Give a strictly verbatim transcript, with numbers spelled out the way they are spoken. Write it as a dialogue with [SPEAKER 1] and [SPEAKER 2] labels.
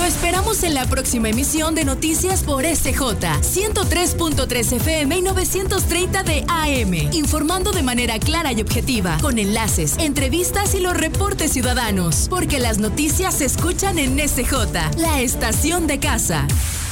[SPEAKER 1] Lo esperamos en la próxima emisión de Noticias por S J, ciento tres punto tres F M y novecientos treinta de A M, informando de manera clara y objetiva, con enlaces, entrevistas y los reportes ciudadanos, porque las noticias se escuchan en S J, la estación de casa.